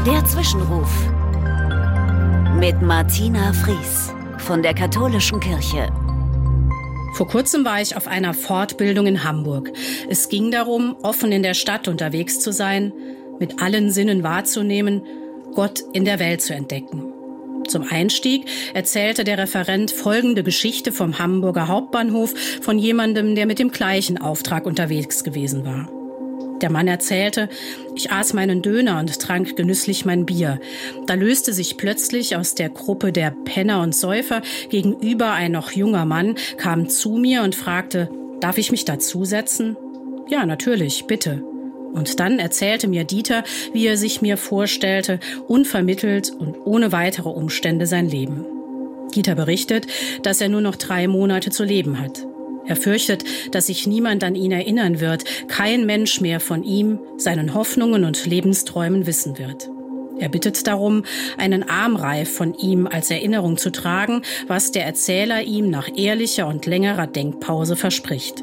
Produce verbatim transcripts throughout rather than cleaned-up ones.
Der Zwischenruf mit Martina Fries von der Katholischen Kirche. Vor kurzem war ich auf einer Fortbildung in Hamburg. Es ging darum, offen in der Stadt unterwegs zu sein, mit allen Sinnen wahrzunehmen, Gott in der Welt zu entdecken. Zum Einstieg erzählte der Referent folgende Geschichte vom Hamburger Hauptbahnhof von jemandem, der mit dem gleichen Auftrag unterwegs gewesen war. Der Mann erzählte, ich aß meinen Döner und trank genüsslich mein Bier. Da löste sich plötzlich aus der Gruppe der Penner und Säufer gegenüber ein noch junger Mann, kam zu mir und fragte, darf ich mich dazusetzen? Ja, natürlich, bitte. Und dann erzählte mir Dieter, wie er sich mir vorstellte, unvermittelt und ohne weitere Umstände sein Leben. Dieter berichtet, dass er nur noch drei Monate zu leben hat. Er fürchtet, dass sich niemand an ihn erinnern wird, kein Mensch mehr von ihm, seinen Hoffnungen und Lebensträumen wissen wird. Er bittet darum, einen Armreif von ihm als Erinnerung zu tragen, was der Erzähler ihm nach ehrlicher und längerer Denkpause verspricht.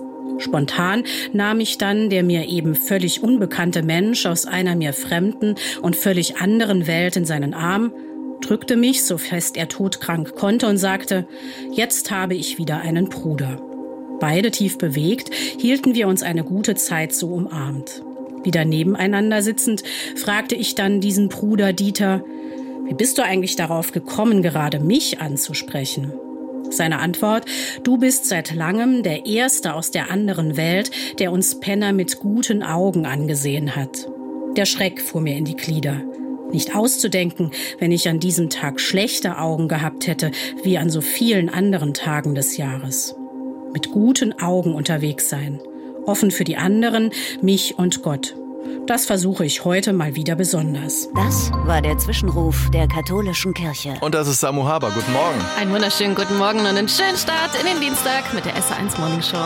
Spontan nahm ich dann der mir eben völlig unbekannte Mensch aus einer mir fremden und völlig anderen Welt in seinen Arm, drückte mich, so fest er todkrank konnte, und sagte, jetzt habe ich wieder einen Bruder. Beide tief bewegt, hielten wir uns eine gute Zeit so umarmt. Wieder nebeneinander sitzend, fragte ich dann diesen Bruder Dieter, wie bist du eigentlich darauf gekommen, gerade mich anzusprechen? Seine Antwort, du bist seit langem der Erste aus der anderen Welt, der uns Penner mit guten Augen angesehen hat. Der Schreck fuhr mir in die Glieder. Nicht auszudenken, wenn ich an diesem Tag schlechte Augen gehabt hätte, wie an so vielen anderen Tagen des Jahres. Mit guten Augen unterwegs sein. Offen für die anderen, mich und Gott. Das versuche ich heute mal wieder besonders. Das war der Zwischenruf der Katholischen Kirche. Und das ist Samu Haber. Guten Morgen. Einen wunderschönen guten Morgen und einen schönen Start in den Dienstag mit der S A eins Morning Show.